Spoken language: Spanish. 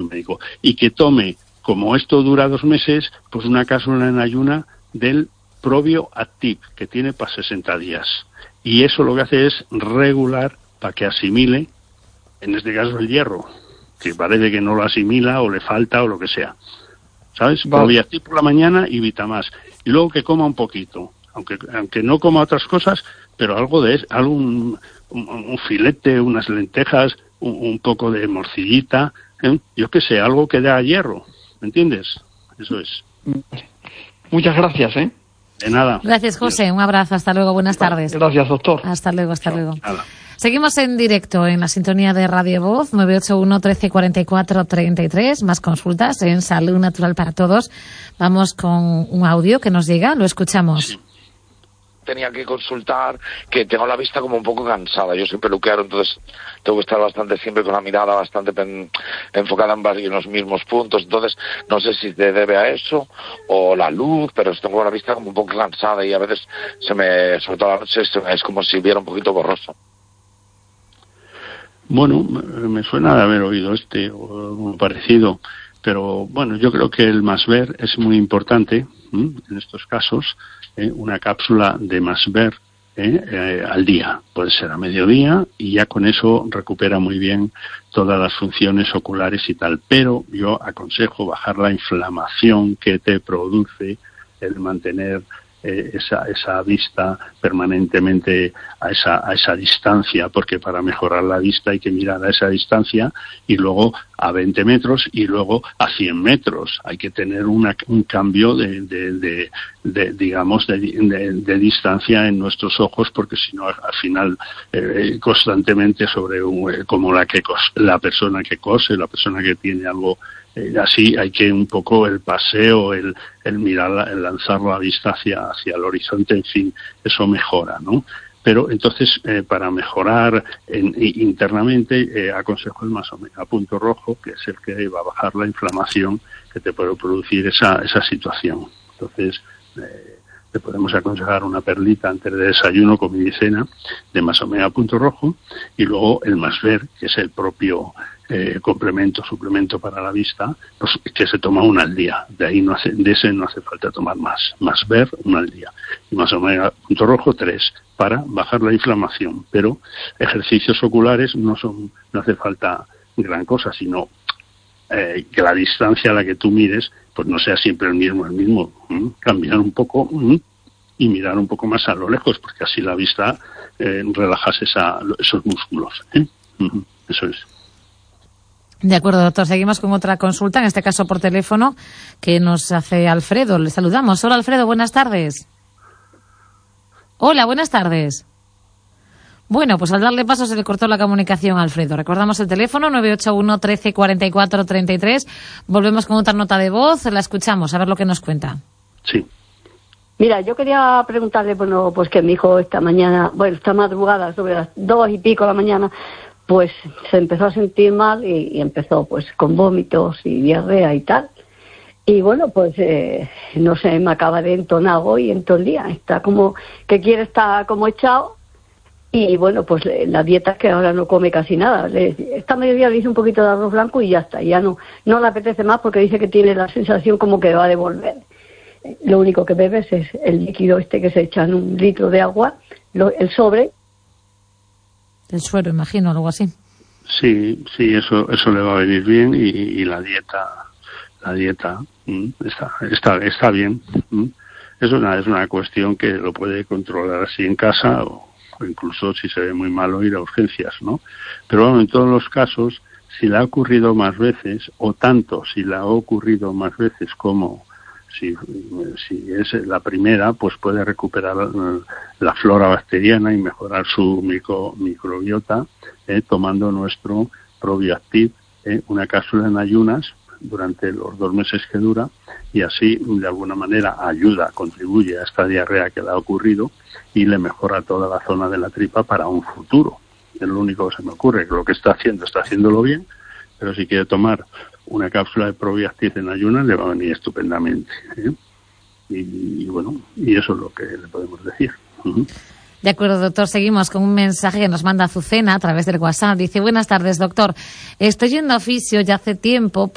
médico. Y que tome, como esto dura 2 meses, pues una cápsula en ayuna del Probio Active, que tiene para 60 días. Y eso lo que hace es regular para que asimile, en este caso, el hierro, que parece que no lo asimila o le falta o lo que sea. ¿Sabes? Vale. Probio Active por la mañana y Vitamás. Y luego que coma un poquito, aunque no coma otras cosas, pero algo de un filete, unas lentejas, un poco de morcillita, yo qué sé, algo que da hierro, ¿me entiendes? Eso es. Muchas gracias, ¿eh? De nada. Gracias, José. Un abrazo. Hasta luego. Buenas tardes. Gracias, doctor. Hasta luego, hasta luego. Nada. Seguimos en directo en la sintonía de Radio Voz, 981 13 44 33. Más consultas en Salud Natural para Todos. Vamos con un audio que nos llega. Lo escuchamos. Sí. Tenía que consultar que tengo la vista como un poco cansada. Yo soy peluquero, entonces tengo que estar bastante siempre con la mirada bastante enfocada en los mismos puntos. Entonces no sé si se debe a eso o la luz, pero tengo la vista como un poco cansada y a veces sobre todo a la noche, es como si viera un poquito borroso. Bueno, me suena de haber oído o parecido, pero bueno, yo creo que el más ver es muy importante en estos casos. Una cápsula de más ver al día, puede ser a mediodía, y ya con eso recupera muy bien todas las funciones oculares y tal, pero yo aconsejo bajar la inflamación que te produce el mantener esa vista permanentemente a esa distancia, porque para mejorar la vista hay que mirar a esa distancia y luego a 20 metros y luego a 100 metros. Hay que tener un cambio de distancia en nuestros ojos, porque si no, al final, constantemente como la persona que cose, la persona que tiene algo así, hay que un poco el paseo, el mirar, el lanzar la vista hacia el horizonte, en fin, eso mejora, ¿no? Pero entonces, para mejorar internamente, aconsejo el más omega punto rojo, que es el que va a bajar la inflamación que te puede producir esa situación. Entonces, le podemos aconsejar una perlita antes de desayuno, comida y cena, de más omega punto rojo, y luego el más ver, que es el propio suplemento para la vista, pues, que se toma una al día. De ese no hace falta tomar más. Más ver, una al día. Y más omega punto rojo, 3, para bajar la inflamación. Pero ejercicios oculares no hace falta gran cosa, sino que la distancia a la que tú mires, pues no sea siempre el mismo. Cambiar un poco y mirar un poco más a lo lejos, porque así la vista relajas esos músculos. Eso es. De acuerdo, doctor. Seguimos con otra consulta, en este caso por teléfono, que nos hace Alfredo. Le saludamos. Hola, Alfredo, buenas tardes. Hola, buenas tardes. Bueno, pues al darle paso se le cortó la comunicación a Alfredo. Recordamos el teléfono, 981 13 44 33. Volvemos con otra nota de voz. La escuchamos, a ver lo que nos cuenta. Sí. Mira, yo quería preguntarle, pues que mi hijo esta madrugada, sobre las 2 y pico de la mañana, pues se empezó a sentir mal y empezó pues con vómitos y diarrea y tal. Y bueno, pues no sé, me acaba de entonar hoy en todo el día. Está como que quiere estar como echado. Y bueno, pues la dieta es que ahora no come casi nada. Esta mediodía le hice un poquito de arroz blanco y ya está. Ya no le apetece más porque dice que tiene la sensación como que va a devolver. Lo único que bebes es el líquido que se echa en 1 litro de agua, el sobre. El suero, imagino, algo así. Sí, eso le va a venir bien, y la dieta está bien. Es una cuestión que lo puede controlar así en casa o incluso si se ve muy malo ir a urgencias, ¿no? Pero bueno, en todos los casos, si le ha ocurrido más veces, o tanto si le ha ocurrido más veces como si es la primera, pues puede recuperar la flora bacteriana y mejorar su microbiota tomando nuestro Probio Active, una cápsula en ayunas durante los 2 meses que dura, y así de alguna manera contribuye a esta diarrea que le ha ocurrido y le mejora toda la zona de la tripa para un futuro. Es lo único que se me ocurre, que lo que está haciéndolo bien, pero si quiere tomar una cápsula de Probio Active en ayunas le va a venir estupendamente. Y bueno, y eso es lo que le podemos decir. De acuerdo, doctor. Seguimos con un mensaje que nos manda Azucena a través del WhatsApp. Dice: buenas tardes, doctor. Estoy yendo a fisio ya hace tiempo